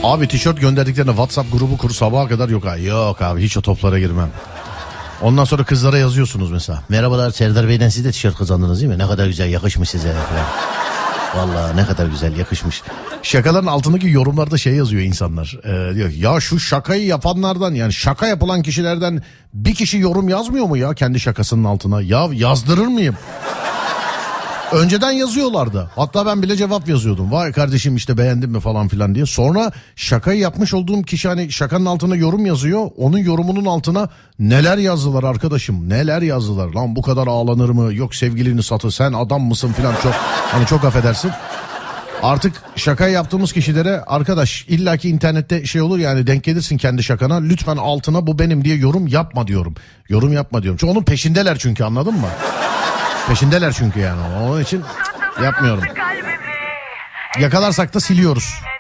Abi tişört gönderdiklerine WhatsApp grubu kur sabaha kadar yok ha. Yok abi hiç o toplara girmem. Ondan sonra kızlara yazıyorsunuz mesela. Merhabalar Serdar Bey'den siz de tişört kazandınız değil mi? Ne kadar güzel yakışmış size falan. Vallahi ne kadar güzel yakışmış. Şakaların altındaki yorumlarda şey yazıyor insanlar. Diyor ya şu şakayı yapanlardan yani şaka yapılan kişilerden bir kişi yorum yazmıyor mu ya kendi şakasının altına? Ya yazdırır mıyım? Önceden yazıyorlardı. Hatta ben bile cevap yazıyordum. Vay kardeşim işte beğendin mi falan filan diye. Sonra şakayı yapmış olduğum kişi hani şakanın altına yorum yazıyor. Onun yorumunun altına neler yazdılar arkadaşım. Neler yazdılar. Lan bu kadar ağlanır mı? Yok sevgilini satı sen adam mısın filan çok. Hani çok affedersin. Artık şakayı yaptığımız kişilere arkadaş illaki internette şey olur yani denk gelirsin kendi şakana. Lütfen altına bu benim diye yorum yapma diyorum. Yorum yapma diyorum. Çünkü onun peşindeler çünkü anladın mı? Peşindeler çünkü yani. Onun için yapmıyorum. Yakalarsak da siliyoruz.